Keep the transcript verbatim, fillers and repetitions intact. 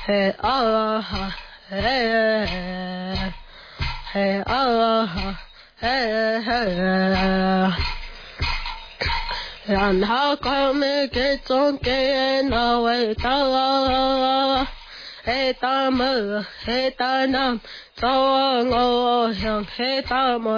嘿啊哈嘿嘿啊哈嘿嘿。然后光明给总给那味道，黑大么黑大nam，早我想黑大么。